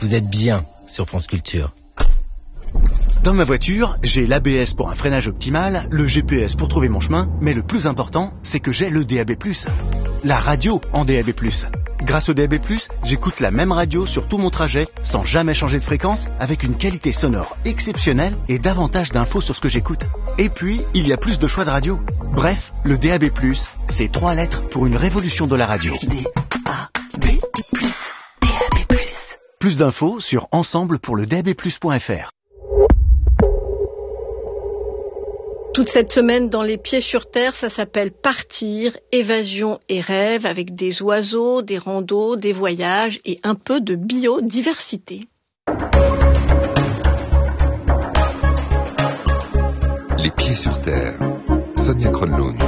Vous êtes bien sur France Culture. Dans ma voiture, j'ai l'ABS pour un freinage optimal, le GPS pour trouver mon chemin, mais le plus important, c'est que j'ai le DAB+. La radio en DAB+. Grâce au DAB+, j'écoute la même radio sur tout mon trajet, sans jamais changer de fréquence, avec une qualité sonore exceptionnelle et davantage d'infos sur ce que j'écoute. Et puis, il y a plus de choix de radio. Bref, le DAB+, c'est 3 lettres pour une révolution de la radio. DAB+. Plus d'infos sur ensemblepourledabplus.fr. Toute cette semaine dans Les Pieds sur Terre, ça s'appelle Partir, évasion et rêve, avec des oiseaux, des randos, des voyages et un peu de biodiversité. Les Pieds sur Terre, Sonia Kronlund.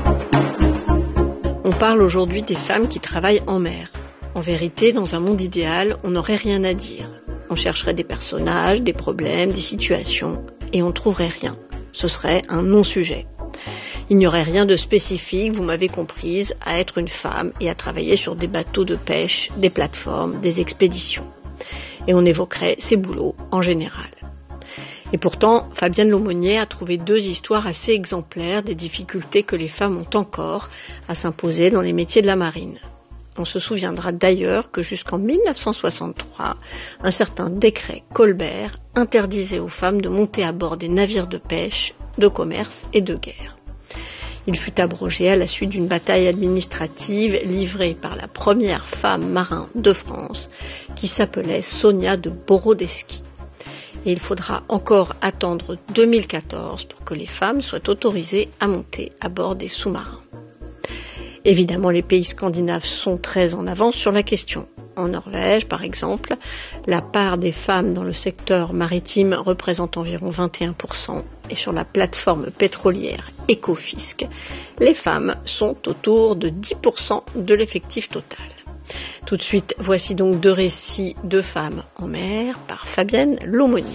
On parle aujourd'hui des femmes qui travaillent en mer. En vérité, dans un monde idéal, on n'aurait rien à dire. On chercherait des personnages, des problèmes, des situations, et on ne trouverait rien. Ce serait un non-sujet. Il n'y aurait rien de spécifique, vous m'avez comprise, à être une femme et à travailler sur des bateaux de pêche, des plateformes, des expéditions. Et on évoquerait ces boulots en général. Et pourtant, Fabienne Lemonnier a trouvé 2 histoires assez exemplaires des difficultés que les femmes ont encore à s'imposer dans les métiers de la marine. On se souviendra d'ailleurs que jusqu'en 1963, un certain décret Colbert interdisait aux femmes de monter à bord des navires de pêche, de commerce et de guerre. Il fut abrogé à la suite d'une bataille administrative livrée par la première femme marin de France, qui s'appelait Sonia de Borodeschi. Et il faudra encore attendre 2014 pour que les femmes soient autorisées à monter à bord des sous-marins. Évidemment, les pays scandinaves sont très en avance sur la question. En Norvège, par exemple, la part des femmes dans le secteur maritime représente environ 21%, et sur la plateforme pétrolière Ekofisk, les femmes sont autour de 10% de l'effectif total. Tout de suite, voici donc 2 récits de femmes en mer par Fabienne Lemonnier.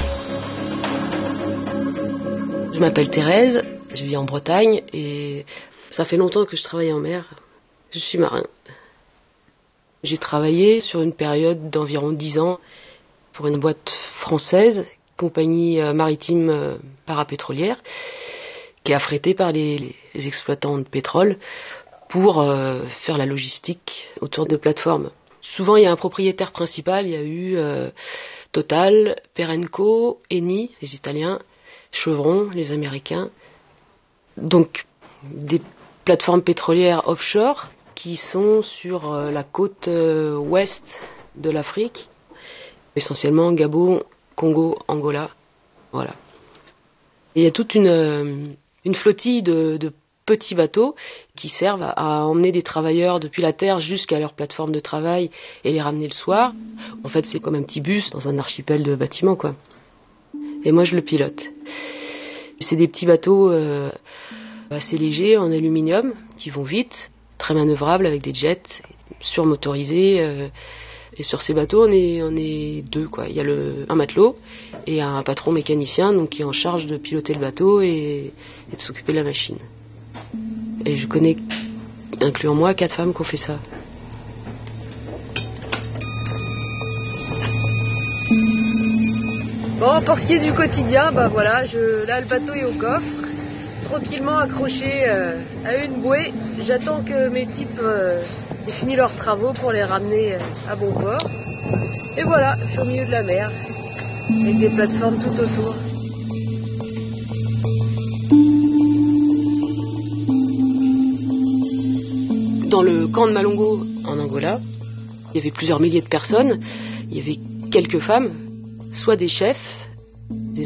Je m'appelle Thérèse, je vis en Bretagne et ça fait longtemps que je travaille en mer. Je suis marin. J'ai travaillé sur une période d'environ 10 ans pour une boîte française, compagnie maritime parapétrolière, qui est affrétée par les exploitants de pétrole pour faire la logistique autour de plateformes. Souvent, il y a un propriétaire principal. Il y a eu Total, Perenco, Eni, les Italiens, Chevron, les Américains. Donc, des plateformes pétrolières offshore qui sont sur la côte ouest de l'Afrique, essentiellement Gabon, Congo, Angola. Voilà. Et il y a toute une flottille de petits bateaux qui servent à emmener des travailleurs depuis la terre jusqu'à leur plateforme de travail et les ramener le soir. En fait, c'est comme un petit bus dans un archipel de bâtiments, quoi. Et moi, je le pilote. C'est des petits bateaux assez légers en aluminium qui vont vite, très manœuvrables avec des jets surmotorisés. Et sur ces bateaux, on est 2, quoi. Il y a un matelot et un patron mécanicien, donc qui est en charge de piloter le bateau et de s'occuper de la machine. Et je connais, incluant moi, 4 femmes qui ont fait ça. Bon, pour ce qui est du quotidien, voilà, là le bateau est au coffre, tranquillement accroché à une bouée. J'attends que mes types aient fini leurs travaux pour les ramener à bon port. Et voilà, je suis au milieu de la mer, avec des plateformes tout autour. Dans le camp de Malongo, en Angola, il y avait plusieurs milliers de personnes. Il y avait quelques femmes, soit des chefs,